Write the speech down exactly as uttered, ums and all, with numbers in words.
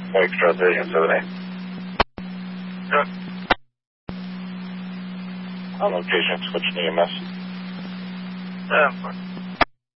Mike Strasberg, seven eight. Good. On location, switching E M S. Yeah.